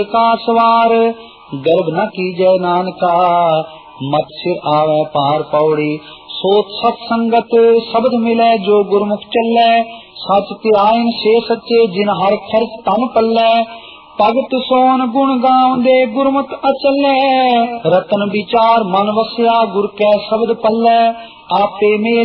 का सवार गर्भ न कीजय नानका, मत सिर आवे पार पौड़ी। सोच सत्संगत शब्द मिले जो गुरमुख चले, सच के आयन से सच्चे जिन हर खर्च तन पल्ले। भगत सोन गुण गावंदे गुरमुख अचले, रतन विचार मन वस्या गुर कै शब्द पल्ले। आपे मेल